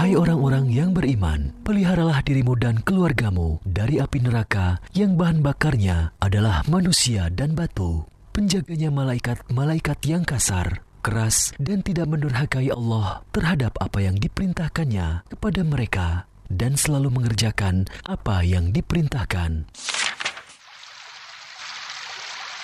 Hai orang-orang yang beriman, peliharalah dirimu dan keluargamu dari api neraka yang bahan bakarnya adalah manusia dan batu. Penjaganya malaikat-malaikat yang kasar, keras, dan tidak mendurhakai Allah terhadap apa yang diperintahkannya kepada mereka, dan selalu mengerjakan apa yang diperintahkan.